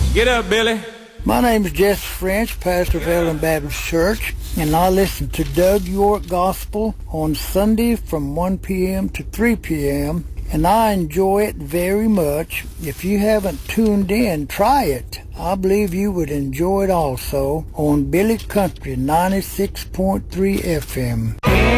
Get up, Billy. My name is Jesse French, pastor of Ellen Baptist Church, and I listen to Doug York Gospel on Sunday from 1 p.m. to 3 p.m., and I enjoy it very much. If you haven't tuned in, try it. I believe you would enjoy it also on Billy Country 96.3 FM.